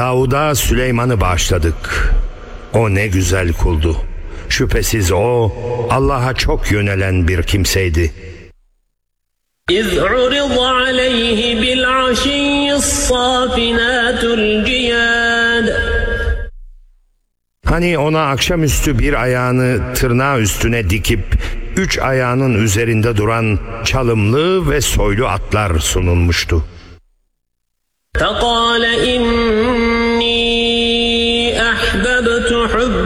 Davud'a Süleyman'ı bağışladık. O ne güzel kuldu. Şüphesiz o Allah'a çok yönelen bir kimseydi. إذ عرض عليه بالعشي الصافنات الجياد. Hani ona akşamüstü bir ayağını tırnağı üstüne dikip 3 ayağının üzerinde duran çalımlı ve soylu atlar sunulmuştu. فقال إني أحببت حب